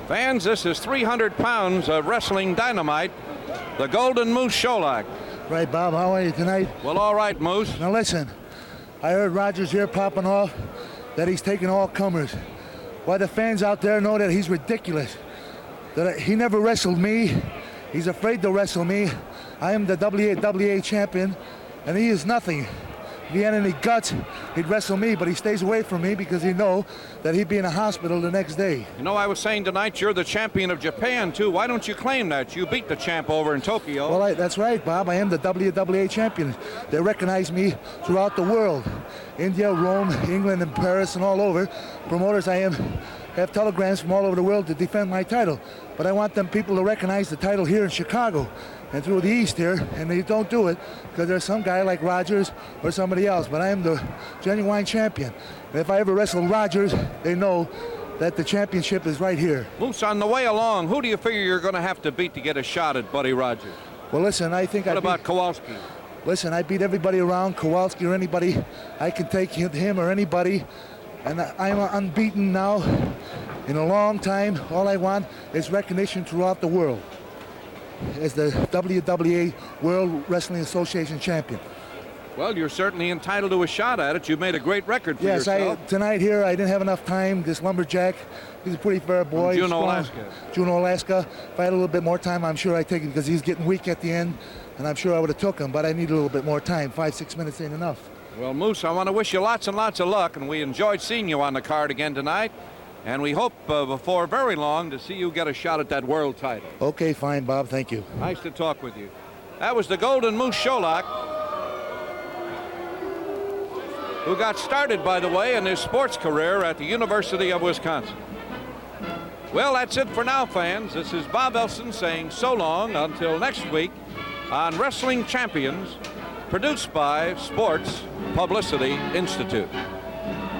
Fans, this is 300 pounds of wrestling dynamite, the Golden Moose Cholak. Right, Bob, how are you tonight? Well, all right, Moose. Now listen, I heard Rogers here popping off that he's taking all comers. Why, the fans out there know that he's ridiculous. That he never wrestled me. He's afraid to wrestle me. I am the WAWA champion, and he is nothing. If he had any guts, he'd wrestle me, but he stays away from me because he know that he'd be in a hospital the next day. You know, I was saying tonight you're the champion of Japan, too. Why don't you claim that? You beat the champ over in Tokyo. Well, that's right, Bob. I am the WAWA champion. They recognize me throughout the world. India, Rome, England, and Paris, and all over. Promoters have telegrams from all over the world to defend my title. But I want them people to recognize the title here in Chicago and through the East here, and they don't do it because there's some guy like Rogers or somebody else. But I am the genuine champion. And if I ever wrestle Rogers, they know that the championship is right here. Moose, on the way along, who do you figure you're going to have to beat to get a shot at Buddy Rogers? Well, listen, I think What about Kowalski? Listen, I beat everybody around, Kowalski or anybody. I can take him or anybody. And I'm unbeaten now in a long time. All I want is recognition throughout the world as the WAWA World Wrestling Association champion. Well, you're certainly entitled to a shot at it. You've made a great record for yourself. Yes, tonight here I didn't have enough time. This lumberjack, he's a pretty fair boy. Juneau, Alaska. Juneau, Alaska. If I had a little bit more time, I'm sure I'd take it because he's getting weak at the end, and I'm sure I would have took him, but I need a little bit more time. 5-6 minutes ain't enough. Well, Moose, I want to wish you lots and lots of luck, and we enjoyed seeing you on the card again tonight. And we hope before very long to see you get a shot at that world title. Okay, fine, Bob. Thank you. Nice to talk with you. That was the Golden Moose Cholak, who got started, by the way, in his sports career at the University of Wisconsin. Well, that's it for now, fans. This is Bob Elson saying so long until next week on Wrestling Champions, produced by Sports Publicity Institute.